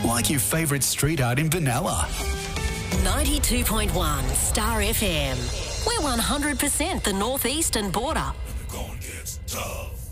Like your favourite street art in Benalla. 92.1 Star FM. We're 100% the northeastern border. Gonna get tough.